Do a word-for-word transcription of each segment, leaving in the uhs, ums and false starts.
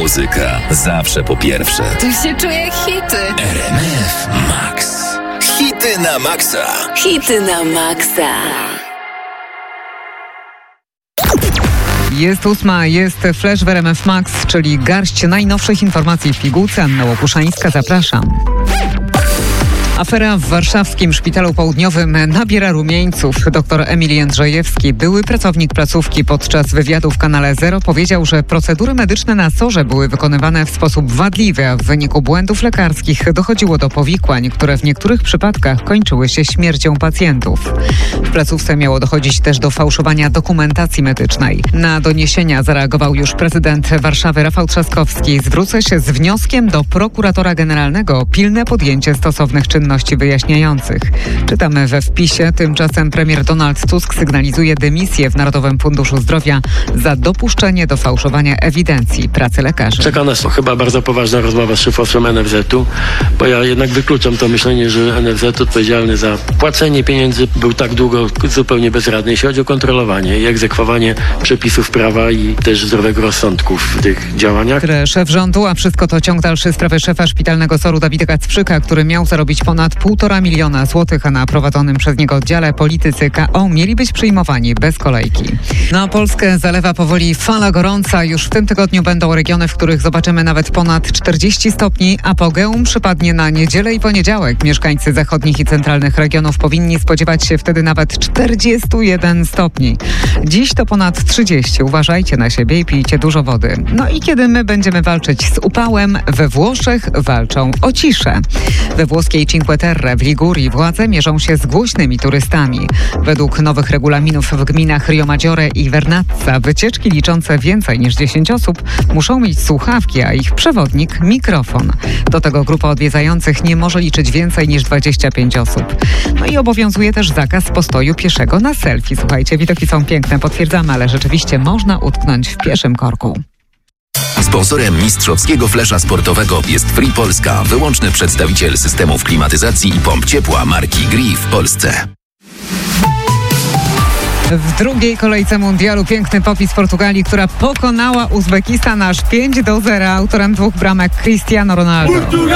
Muzyka zawsze po pierwsze. Tu się czuję hity. R M F Max. Hity na maksa. Hity na maksa. Jest ósma, jest Flash w R M F Max, czyli garść najnowszych informacji w pigułce. Anna Łokuszańska, zapraszam. Afera w warszawskim Szpitalu Południowym nabiera rumieńców. Doktor Emil Jędrzejewski, były pracownik placówki, podczas wywiadu w kanale Zero powiedział, że procedury medyczne na SOR-ze były wykonywane w sposób wadliwy, a w wyniku błędów lekarskich dochodziło do powikłań, które w niektórych przypadkach kończyły się śmiercią pacjentów. W placówce miało dochodzić też do fałszowania dokumentacji medycznej. Na doniesienia zareagował już prezydent Warszawy Rafał Trzaskowski. Zwrócę się z wnioskiem do prokuratora generalnego o pilne podjęcie stosownych czynności wyjaśniających. Czytamy we wpisie. Tymczasem premier Donald Tusk sygnalizuje dymisję w Narodowym Funduszu Zdrowia za dopuszczenie do fałszowania ewidencji pracy lekarzy. Czeka nas chyba bardzo poważna rozmowa z szefostwem N F Z-u, bo ja jednak wykluczam to myślenie, że N F Z odpowiedzialny za płacenie pieniędzy był tak długo zupełnie bezradny, jeśli chodzi o kontrolowanie i egzekwowanie przepisów prawa i też zdrowego rozsądku w tych działaniach. Szef rządu, a wszystko to ciąg dalszy sprawy szefa szpitalnego SOR-u Dawida Kacprzyka, który miał zarobić ponad półtora miliona złotych, a na prowadzonym przez niego oddziale politycy K O mieli być przyjmowani bez kolejki. Na Polskę zalewa powoli fala gorąca. Już w tym tygodniu będą regiony, w których zobaczymy nawet ponad czterdzieści stopni. Apogeum przypadnie na niedzielę i poniedziałek. Mieszkańcy zachodnich i centralnych regionów powinni spodziewać się wtedy nawet czterdziestu jeden stopni. Dziś to ponad trzydzieści. Uważajcie na siebie i pijcie dużo wody. No i kiedy my będziemy walczyć z upałem, we Włoszech walczą o ciszę. We włoskiej Cinque Terre w Ligurii władze mierzą się z głośnymi turystami. Według nowych regulaminów w gminach Rio Maggiore i Vernazza wycieczki liczące więcej niż dziesięć osób muszą mieć słuchawki, a ich przewodnik mikrofon. Do tego grupa odwiedzających nie może liczyć więcej niż dwadzieścia pięć osób. No i obowiązuje też zakaz postoju pieszego na selfie. Słuchajcie, widoki są piękne, potwierdzamy, ale rzeczywiście można utknąć w pieszym korku. Sponsorem mistrzowskiego flesza sportowego jest Free Polska, wyłączny przedstawiciel systemów klimatyzacji i pomp ciepła marki Gree w Polsce. W drugiej kolejce mundialu piękny popis Portugalii, która pokonała Uzbekistan aż pięć do zera. Autorem dwóch bramek Cristiano Ronaldo.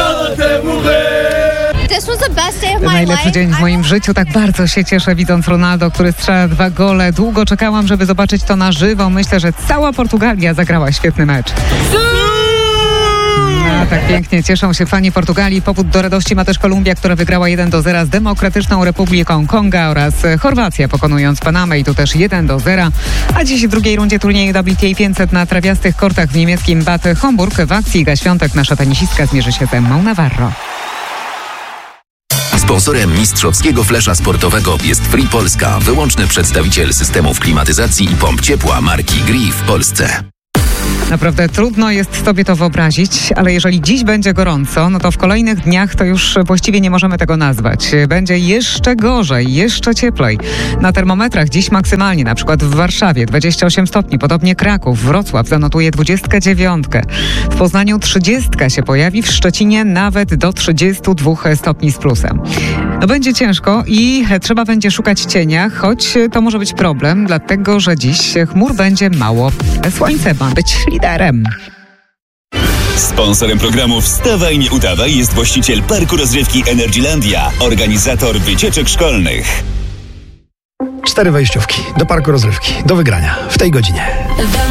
Najlepszy dzień w moim życiu. Tak bardzo się cieszę, widząc Ronaldo, który strzela dwa gole. Długo czekałam, żeby zobaczyć to na żywo. Myślę, że cała Portugalia zagrała świetny mecz. No, tak pięknie cieszą się fani Portugalii. Powód do radości ma też Kolumbia, która wygrała jeden do zera z Demokratyczną Republiką Konga, oraz Chorwacja, pokonując Panamę, i tu też jeden do zera. A dziś w drugiej rundzie turnieju W T A pięćset na trawiastych kortach w niemieckim Bad Homburg w akcji Iga Świątek nasza tenisistka zmierzy się z Emmą Navarro. Sponsorem mistrzowskiego flesza sportowego jest Free Polska, wyłączny przedstawiciel systemów klimatyzacji i pomp ciepła marki Gree w Polsce. Naprawdę trudno jest sobie to wyobrazić, ale jeżeli dziś będzie gorąco, no to w kolejnych dniach to już właściwie nie możemy tego nazwać. Będzie jeszcze gorzej, jeszcze cieplej. Na termometrach dziś maksymalnie, na przykład w Warszawie dwadzieścia osiem stopni, podobnie Kraków, Wrocław zanotuje dwudziestkę dziewiątkę. W Poznaniu trzydziestka się pojawi, w Szczecinie nawet do trzydziestu dwóch stopni z plusem. No będzie ciężko i trzeba będzie szukać cienia, choć to może być problem, dlatego że dziś chmur będzie mało. Słońce ma być liderem. Sponsorem programu Wstawaj, nie udawaj jest właściciel parku rozrywki Energylandia, organizator wycieczek szkolnych. Cztery wejściówki do parku rozrywki do wygrania w tej godzinie.